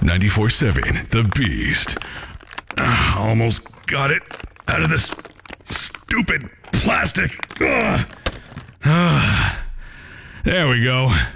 94.7 The Beast. Almost got it out of this stupid plastic. There we go.